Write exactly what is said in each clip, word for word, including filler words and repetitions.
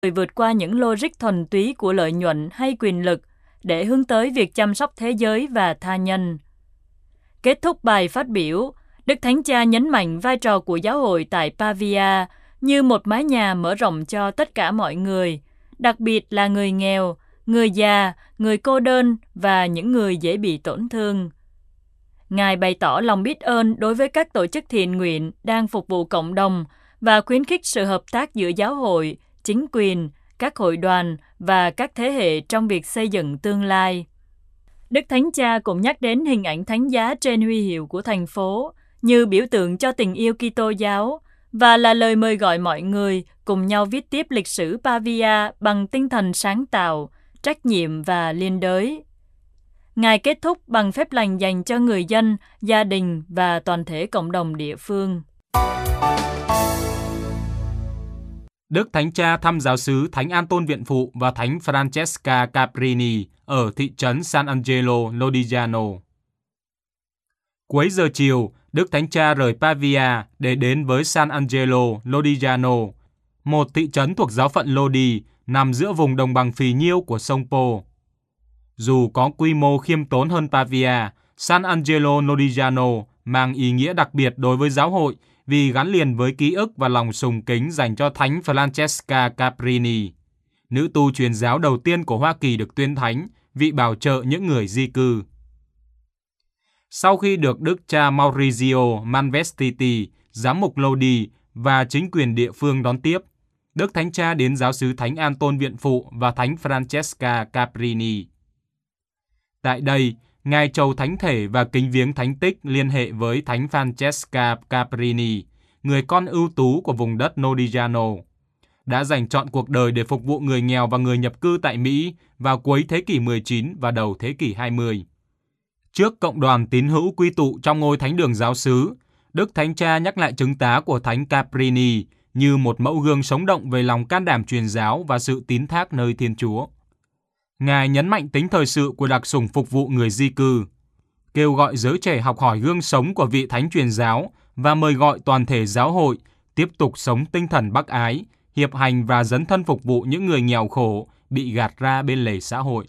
người vượt qua những logic thuần túy của lợi nhuận hay quyền lực để hướng tới việc chăm sóc thế giới và tha nhân. Kết thúc bài phát biểu, Đức Thánh Cha nhấn mạnh vai trò của giáo hội tại Pavia như một mái nhà mở rộng cho tất cả mọi người, đặc biệt là người nghèo, người già, người cô đơn và những người dễ bị tổn thương. Ngài bày tỏ lòng biết ơn đối với các tổ chức thiện nguyện đang phục vụ cộng đồng và khuyến khích sự hợp tác giữa giáo hội, chính quyền, các hội đoàn và các thế hệ trong việc xây dựng tương lai. Đức Thánh Cha cũng nhắc đến hình ảnh thánh giá trên huy hiệu của thành phố như biểu tượng cho tình yêu Kitô giáo và là lời mời gọi mọi người cùng nhau viết tiếp lịch sử Pavia bằng tinh thần sáng tạo, trách nhiệm và liên đới. Ngài kết thúc bằng phép lành dành cho người dân, gia đình và toàn thể cộng đồng địa phương. Đức Thánh Cha thăm giáo xứ Thánh Anton Viện Phụ và Thánh Francesca Caprini ở thị trấn San Angelo Lodigiano. Cuối giờ chiều, Đức Thánh Cha rời Pavia để đến với San Angelo Lodigiano, một thị trấn thuộc giáo phận Lodi nằm giữa vùng đồng bằng phì nhiêu của sông Po. Dù có quy mô khiêm tốn hơn Pavia, San Angelo Lodigiano mang ý nghĩa đặc biệt đối với giáo hội vì gắn liền với ký ức và lòng sùng kính dành cho Thánh Francesca Caprini, nữ tu truyền giáo đầu tiên của Hoa Kỳ được tuyên thánh, vị bảo trợ những người di cư. Sau khi được Đức cha Maurizio Manvestiti, giám mục Lodi và chính quyền địa phương đón tiếp, Đức Thánh Cha đến giáo xứ Thánh Anton Viện Phụ và Thánh Francesca Caprini. Tại đây, Ngài trầu thánh thể và kính viếng thánh tích liên hệ với Thánh Francesca Caprini, người con ưu tú của vùng đất Lodigiano, đã dành trọn cuộc đời để phục vụ người nghèo và người nhập cư tại Mỹ vào cuối thế kỷ mười chín và đầu thế kỷ hai mươi. Trước cộng đoàn tín hữu quy tụ trong ngôi thánh đường giáo xứ, Đức Thánh Cha nhắc lại chứng tá của Thánh Caprini như một mẫu gương sống động về lòng can đảm truyền giáo và sự tín thác nơi Thiên Chúa. Ngài nhấn mạnh tính thời sự của đặc sủng phục vụ người di cư, kêu gọi giới trẻ học hỏi gương sống của vị thánh truyền giáo và mời gọi toàn thể giáo hội tiếp tục sống tinh thần bác ái, hiệp hành và dấn thân phục vụ những người nghèo khổ bị gạt ra bên lề xã hội.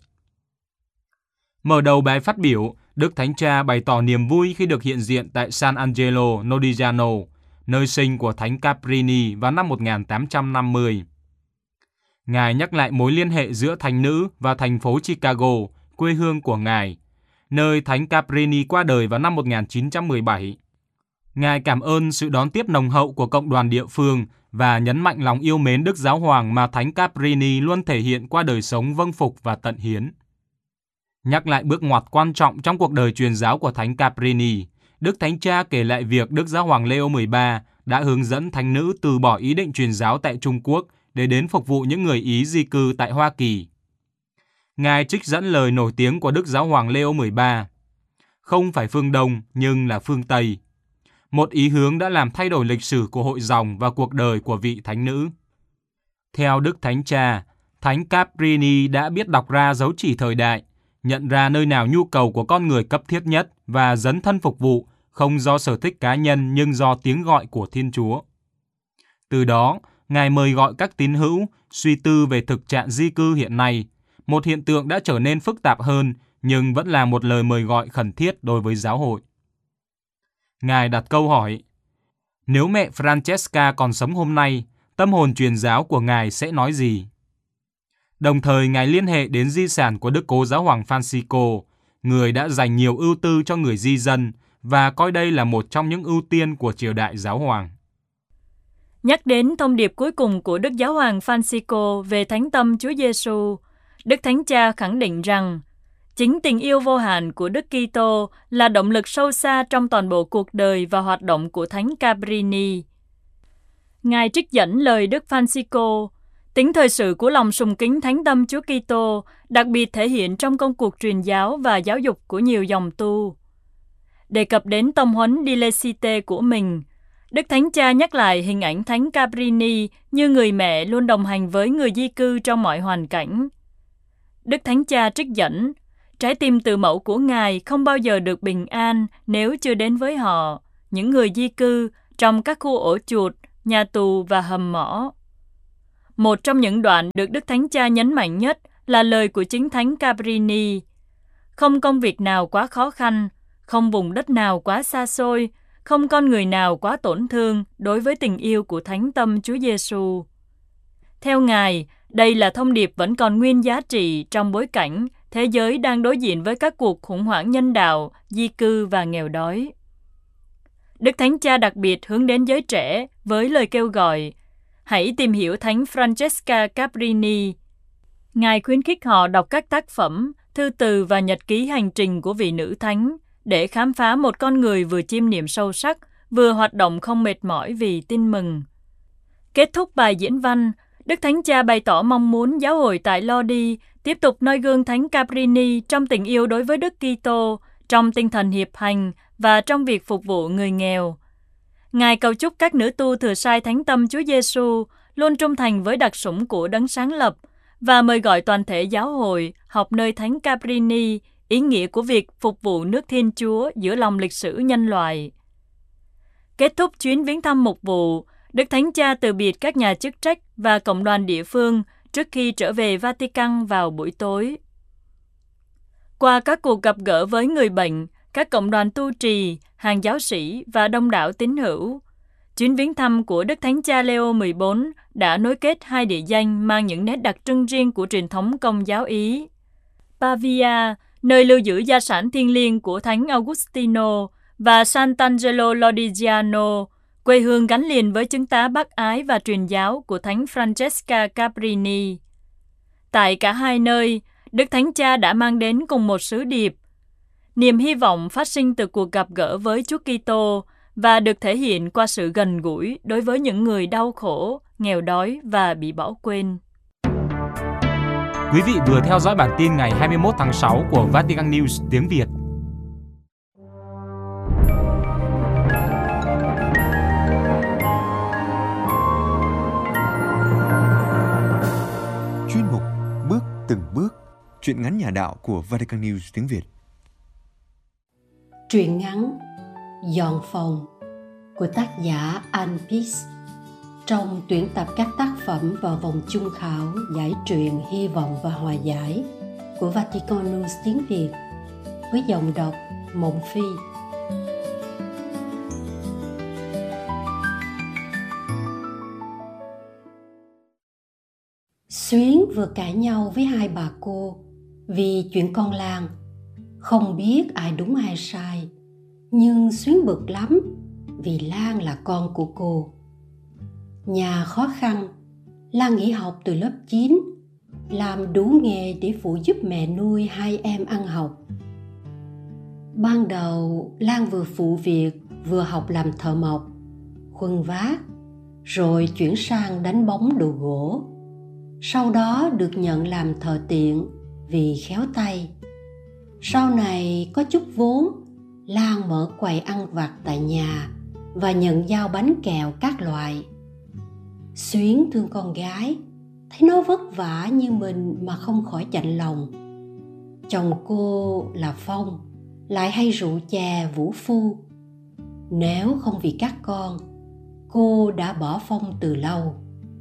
Mở đầu bài phát biểu, Đức Thánh Cha bày tỏ niềm vui khi được hiện diện tại San Angelo Lodigiano, nơi sinh của Thánh Caprini vào năm một nghìn tám trăm năm mươi. Ngài nhắc lại mối liên hệ giữa thánh nữ và thành phố Chicago, quê hương của Ngài, nơi Thánh Caprini qua đời vào năm một nghìn chín trăm mười bảy. Ngài cảm ơn sự đón tiếp nồng hậu của cộng đoàn địa phương và nhấn mạnh lòng yêu mến Đức Giáo Hoàng mà Thánh Caprini luôn thể hiện qua đời sống vâng phục và tận hiến. Nhắc lại bước ngoặt quan trọng trong cuộc đời truyền giáo của Thánh Caprini, Đức Thánh Cha kể lại việc Đức Giáo Hoàng Leo mười ba đã hướng dẫn thánh nữ từ bỏ ý định truyền giáo tại Trung Quốc để đến phục vụ những người Ý di cư tại Hoa Kỳ. Ngài trích dẫn lời nổi tiếng của Đức Giáo Hoàng Leo mười ba, không phải phương Đông nhưng là phương Tây, một ý hướng đã làm thay đổi lịch sử của hội dòng và cuộc đời của vị thánh nữ. Theo Đức Thánh Cha, Thánh Caprini đã biết đọc ra dấu chỉ thời đại, nhận ra nơi nào nhu cầu của con người cấp thiết nhất và dấn thân phục vụ không do sở thích cá nhân nhưng do tiếng gọi của Thiên Chúa. Từ đó, Ngài mời gọi các tín hữu suy tư về thực trạng di cư hiện nay, một hiện tượng đã trở nên phức tạp hơn nhưng vẫn là một lời mời gọi khẩn thiết đối với giáo hội. Ngài đặt câu hỏi, nếu mẹ Francesca còn sống hôm nay, tâm hồn truyền giáo của Ngài sẽ nói gì? Đồng thời Ngài liên hệ đến di sản của Đức Cố Giáo Hoàng Francisco, người đã dành nhiều ưu tư cho người di dân và coi đây là một trong những ưu tiên của triều đại giáo hoàng. Nhắc đến thông điệp cuối cùng của Đức Giáo hoàng Francisco về Thánh Tâm Chúa Giêsu, Đức Thánh Cha khẳng định rằng chính tình yêu vô hạn của Đức Kitô là động lực sâu xa trong toàn bộ cuộc đời và hoạt động của Thánh Caprini. Ngài trích dẫn lời Đức Francisco, tính thời sự của lòng sùng kính Thánh Tâm Chúa Kitô đặc biệt thể hiện trong công cuộc truyền giáo và giáo dục của nhiều dòng tu. Đề cập đến tông huấn Dilecite của mình, Đức Thánh Cha nhắc lại hình ảnh Thánh Caprini như người mẹ luôn đồng hành với người di cư trong mọi hoàn cảnh. Đức Thánh Cha trích dẫn, trái tim từ mẫu của Ngài không bao giờ được bình an nếu chưa đến với họ, những người di cư trong các khu ổ chuột, nhà tù và hầm mỏ. Một trong những đoạn được Đức Thánh Cha nhấn mạnh nhất là lời của chính Thánh Cabrini. Không công việc nào quá khó khăn, không vùng đất nào quá xa xôi, không con người nào quá tổn thương đối với tình yêu của Thánh Tâm Chúa Giêsu. Theo Ngài, đây là thông điệp vẫn còn nguyên giá trị trong bối cảnh thế giới đang đối diện với các cuộc khủng hoảng nhân đạo, di cư và nghèo đói. Đức Thánh Cha đặc biệt hướng đến giới trẻ với lời kêu gọi hãy tìm hiểu Thánh Francesca Cabrini. Ngài khuyến khích họ đọc các tác phẩm, thư từ và nhật ký hành trình của vị nữ thánh để khám phá một con người vừa chiêm niệm sâu sắc, vừa hoạt động không mệt mỏi vì tin mừng. Kết thúc bài diễn văn, Đức Thánh Cha bày tỏ mong muốn giáo hội tại Lodi tiếp tục noi gương Thánh Cabrini trong tình yêu đối với Đức Kitô, trong tinh thần hiệp hành và trong việc phục vụ người nghèo. Ngài cầu chúc các nữ tu thừa sai Thánh Tâm Chúa Giêsu luôn trung thành với đặc sủng của Đấng sáng lập và mời gọi toàn thể giáo hội học nơi Thánh Cabrini ý nghĩa của việc phục vụ nước Thiên Chúa giữa lòng lịch sử nhân loại. Kết thúc chuyến viếng thăm mục vụ, Đức Thánh Cha từ biệt các nhà chức trách và cộng đoàn địa phương trước khi trở về Vatican vào buổi tối. Qua các cuộc gặp gỡ với người bệnh, các cộng đoàn tu trì, hàng giáo sĩ và đông đảo tín hữu, chuyến viếng thăm của Đức Thánh Cha Leo mười bốn đã nối kết hai địa danh mang những nét đặc trưng riêng của truyền thống Công giáo Ý. Pavia, nơi lưu giữ gia sản thiêng liêng của Thánh Augustino, và Sant'Angelo Lodigiano, quê hương gắn liền với chứng tá bác ái và truyền giáo của Thánh Francesca Cabrini. Tại cả hai nơi, Đức Thánh Cha đã mang đến cùng một sứ điệp, niềm hy vọng phát sinh từ cuộc gặp gỡ với Chúa Kitô và được thể hiện qua sự gần gũi đối với những người đau khổ, nghèo đói và bị bỏ quên. Quý vị vừa theo dõi bản tin ngày hai mươi mốt tháng sáu của Vatican News tiếng Việt. Chuyên mục Bước từng bước, truyện ngắn nhà đạo của Vatican News tiếng Việt. Truyện ngắn Dọn phòng của tác giả Anne Peace trong tuyển tập các tác phẩm vào vòng chung khảo giải truyện Hy vọng và Hòa giải của Vatican News tiếng Việt với giọng đọc Mộng Phi. Xuyến vừa cãi nhau với hai bà cô vì chuyện con Lan. Không biết ai đúng ai sai, nhưng Xuyến bực lắm vì Lan là con của cô. Nhà khó khăn, Lan nghỉ học từ lớp chín, làm đủ nghề để phụ giúp mẹ nuôi hai em ăn học. Ban đầu Lan vừa phụ việc vừa học làm thợ mộc, khuân vác, rồi chuyển sang đánh bóng đồ gỗ. Sau đó được nhận làm thợ tiện vì khéo tay. Sau này có chút vốn, Lan mở quầy ăn vặt tại nhà và nhận giao bánh kẹo các loại. Xuyến thương con gái, thấy nó vất vả như mình mà không khỏi chạnh lòng. Chồng cô là Phong, lại hay rượu chè vũ phu. Nếu không vì các con, cô đã bỏ Phong từ lâu.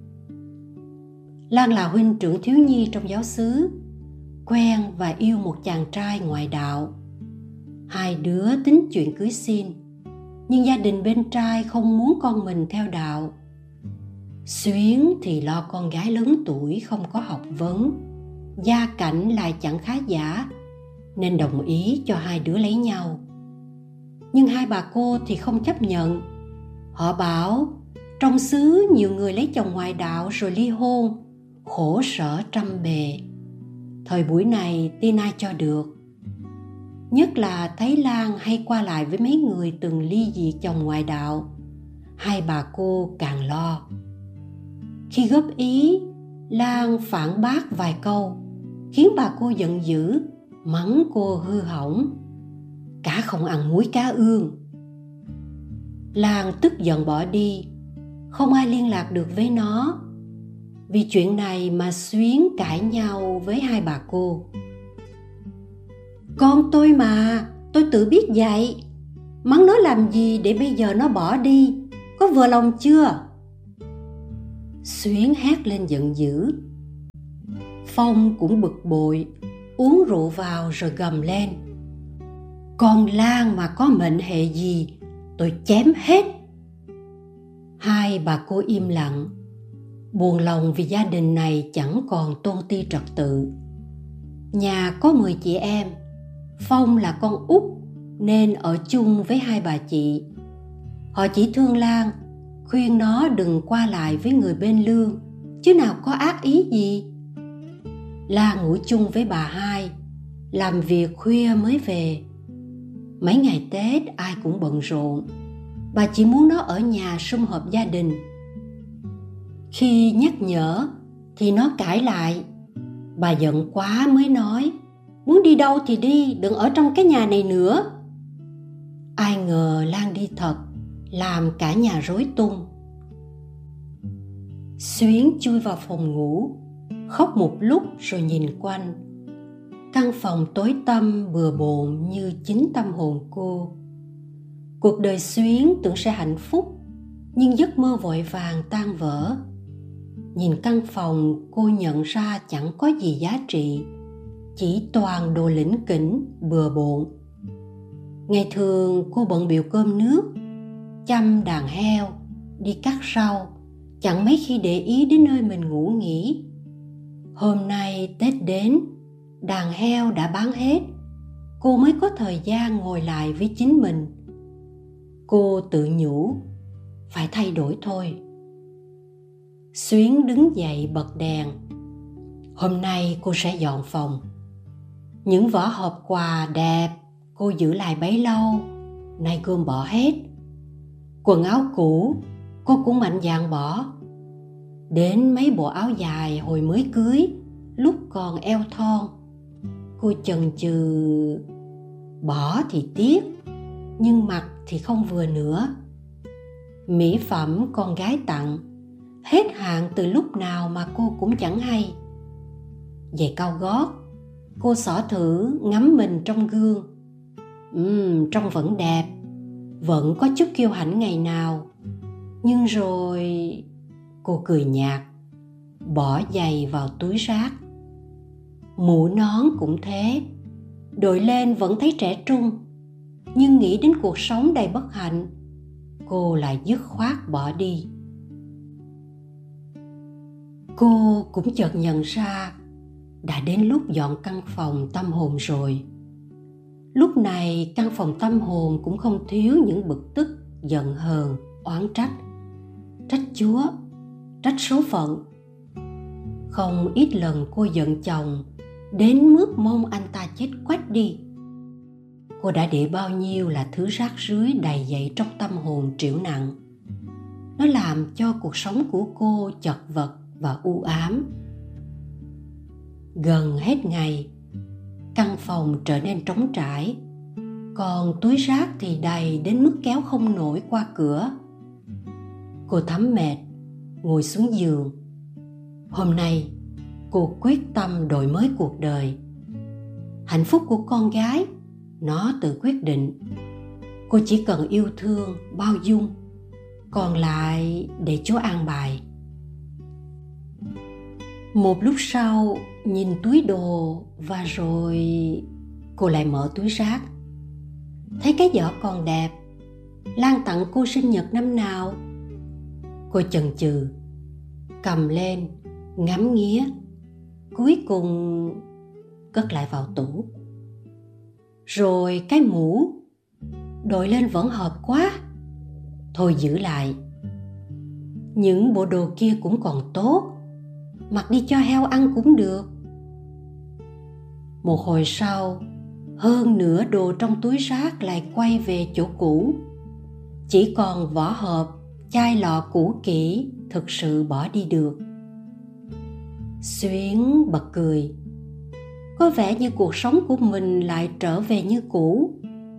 Lan là huynh trưởng thiếu nhi trong giáo xứ, quen và yêu một chàng trai ngoại đạo. Hai đứa tính chuyện cưới xin, nhưng gia đình bên trai không muốn con mình theo đạo. Xuyến thì lo con gái lớn tuổi không có học vấn, gia cảnh lại chẳng khá giả, nên đồng ý cho hai đứa lấy nhau. Nhưng hai bà cô thì không chấp nhận. Họ bảo trong xứ nhiều người lấy chồng ngoại đạo rồi ly hôn, khổ sở trăm bề. Thời buổi này tin ai cho được. Nhất là thấy Lan hay qua lại với mấy người từng ly dị chồng ngoại đạo, hai bà cô càng lo. Khi góp ý, Lan phản bác vài câu, khiến bà cô giận dữ, mắng cô hư hỏng. Cá không ăn muối cá ương. Lan tức giận bỏ đi, không ai liên lạc được với nó. Vì chuyện này mà Xuyến cãi nhau với hai bà cô. Con tôi mà, tôi tự biết vậy. Mắng nó làm gì để bây giờ nó bỏ đi, có vừa lòng chưa? Xuyến hét lên giận dữ. Phong cũng bực bội, uống rượu vào rồi gầm lên: Con Lan mà có mệnh hệ gì, tôi chém hết. Hai bà cô im lặng, buồn lòng vì gia đình này chẳng còn tôn ti trật tự. Nhà có mười chị em, Phong là con út nên ở chung với hai bà chị. Họ chỉ thương Lan, khuyên nó đừng qua lại với người bên Lương, chứ nào có ác ý gì. Lan ngủ chung với bà hai, làm việc khuya mới về. Mấy ngày Tết ai cũng bận rộn, bà chỉ muốn nó ở nhà sum họp gia đình. Khi nhắc nhở thì nó cãi lại. Bà giận quá mới nói: Muốn đi đâu thì đi, đừng ở trong cái nhà này nữa. Ai ngờ Lan đi thật, làm cả nhà rối tung. Xuyến chui vào phòng ngủ, khóc một lúc rồi nhìn quanh. Căn phòng tối tăm bừa bộn như chính tâm hồn cô. Cuộc đời Xuyến tưởng sẽ hạnh phúc, nhưng giấc mơ vội vàng tan vỡ. Nhìn căn phòng, cô nhận ra chẳng có gì giá trị, chỉ toàn đồ lỉnh kỉnh, bừa bộn. Ngày thường cô bận bịu cơm nước, chăm đàn heo, đi cắt rau, chẳng mấy khi để ý đến nơi mình ngủ nghỉ. Hôm nay Tết đến, đàn heo đã bán hết, cô mới có thời gian ngồi lại với chính mình. Cô tự nhủ, phải thay đổi thôi. Xuyến đứng dậy bật đèn. Hôm nay cô sẽ dọn phòng. Những vỏ hộp quà đẹp cô giữ lại bấy lâu, nay gom bỏ hết. Quần áo cũ cô cũng mạnh dạn bỏ. Đến mấy bộ áo dài hồi mới cưới, lúc còn eo thon, cô chần chừ. Bỏ thì tiếc, nhưng mặc thì không vừa nữa. Mỹ phẩm con gái tặng, hết hạn từ lúc nào mà cô cũng chẳng hay. Giày cao gót, cô xỏ thử ngắm mình trong gương. Ừm, trông vẫn đẹp, vẫn có chút kiêu hãnh ngày nào. Nhưng rồi cô cười nhạt, bỏ giày vào túi rác. Mũ nón cũng thế, đội lên vẫn thấy trẻ trung, nhưng nghĩ đến cuộc sống đầy bất hạnh, cô lại dứt khoát bỏ đi. Cô cũng chợt nhận ra đã đến lúc dọn căn phòng tâm hồn rồi. Lúc này căn phòng tâm hồn cũng không thiếu những bực tức, giận hờn, oán trách. Trách Chúa, trách số phận. Không ít lần cô giận chồng đến mức mong anh ta chết quách đi. Cô đã để bao nhiêu là thứ rác rưới đầy dậy trong tâm hồn trĩu nặng. Nó làm cho cuộc sống của cô chật vật và u ám. Gần hết ngày, căn phòng trở nên trống trải, còn túi rác thì đầy đến mức kéo không nổi qua cửa. Cô thấm mệt, ngồi xuống giường. Hôm nay, cô quyết tâm đổi mới cuộc đời. Hạnh phúc của con gái, nó tự quyết định. Cô chỉ cần yêu thương, bao dung, còn lại để Chúa an bài. Một lúc sau, nhìn túi đồ và rồi cô lại mở túi rác. Thấy cái giỏ còn đẹp, Lan tặng cô sinh nhật năm nào. Cô chần chừ, cầm lên, ngắm nghía, cuối cùng cất lại vào tủ. Rồi cái mũ, đội lên vẫn hợp quá, thôi giữ lại. Những bộ đồ kia cũng còn tốt, mặc đi cho heo ăn cũng được. Một hồi sau, hơn nửa đồ trong túi rác lại quay về chỗ cũ. Chỉ còn vỏ hộp, chai lọ cũ kỹ thực sự bỏ đi được. Xuyến bật cười. Có vẻ như cuộc sống của mình lại trở về như cũ.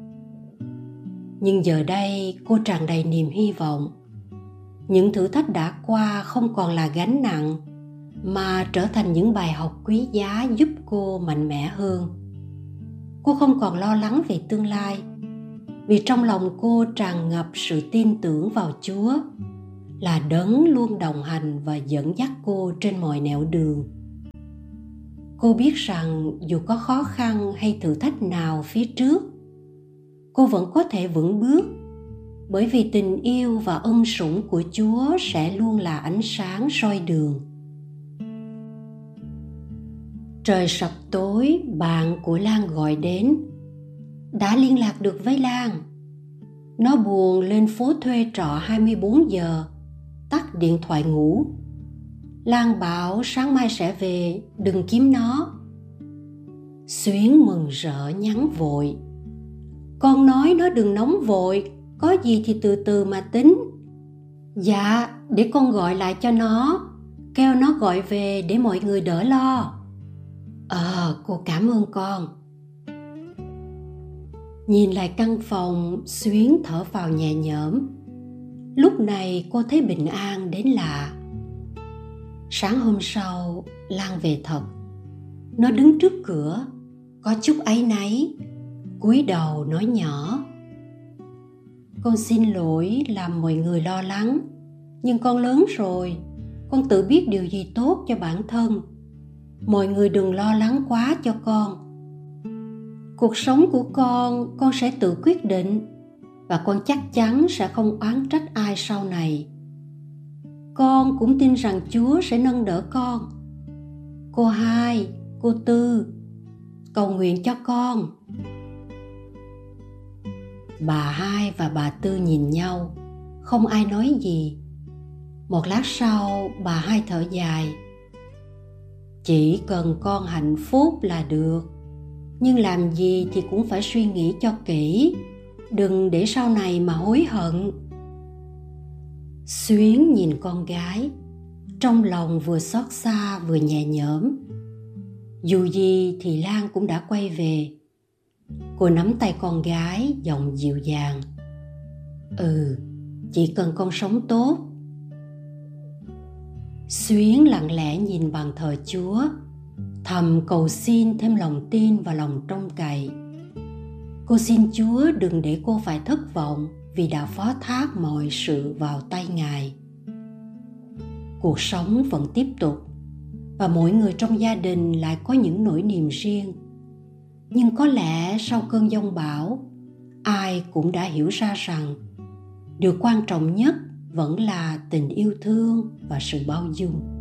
Nhưng giờ đây cô tràn đầy niềm hy vọng. Những thử thách đã qua không còn là gánh nặng, mà trở thành những bài học quý giá giúp cô mạnh mẽ hơn. Cô không còn lo lắng về tương lai, vì trong lòng cô tràn ngập sự tin tưởng vào Chúa, là Đấng luôn đồng hành và dẫn dắt cô trên mọi nẻo đường. Cô biết rằng dù có khó khăn hay thử thách nào phía trước, cô vẫn có thể vững bước, bởi vì tình yêu và ân sủng của Chúa sẽ luôn là ánh sáng soi đường. Trời sập tối, bạn của Lan gọi đến. Đã liên lạc được với Lan. Nó buồn lên phố thuê trọ hai mươi bốn giờ, tắt điện thoại ngủ. Lan bảo sáng mai sẽ về, đừng kiếm nó. Xuyến mừng rỡ nhắn vội. Con nói nó đừng nóng vội, có gì thì từ từ mà tính. Dạ, để con gọi lại cho nó, kêu nó gọi về để mọi người đỡ lo. Ờ, cô cảm ơn con. Nhìn lại căn phòng, Xuyến thở phào nhẹ nhõm. Lúc này cô thấy bình an đến lạ. Sáng hôm sau, Lan về thật. Nó đứng trước cửa, có chút áy náy, cúi đầu nói nhỏ. Con xin lỗi làm mọi người lo lắng, nhưng con lớn rồi, con tự biết điều gì tốt cho bản thân. Mọi người đừng lo lắng quá cho con. Cuộc sống của con, con sẽ tự quyết định, và con chắc chắn sẽ không oán trách ai sau này. Con cũng tin rằng Chúa sẽ nâng đỡ con. Cô Hai, cô Tư, cầu nguyện cho con. Bà Hai và bà Tư nhìn nhau, không ai nói gì. Một lát sau, bà Hai thở dài. Chỉ cần con hạnh phúc là được, nhưng làm gì thì cũng phải suy nghĩ cho kỹ, đừng để sau này mà hối hận. Xuyến nhìn con gái, trong lòng vừa xót xa vừa nhẹ nhõm. Dù gì thì Lan cũng đã quay về. Cô nắm tay con gái, giọng dịu dàng. Ừ, chỉ cần con sống tốt. Xuyến lặng lẽ nhìn bàn thờ Chúa, thầm cầu xin thêm lòng tin và lòng trông cậy. Cô xin Chúa đừng để cô phải thất vọng vì đã phó thác mọi sự vào tay Ngài. Cuộc sống vẫn tiếp tục, và mỗi người trong gia đình lại có những nỗi niềm riêng. Nhưng có lẽ sau cơn giông bão, ai cũng đã hiểu ra rằng điều quan trọng nhất vẫn là tình yêu thương và sự bao dung.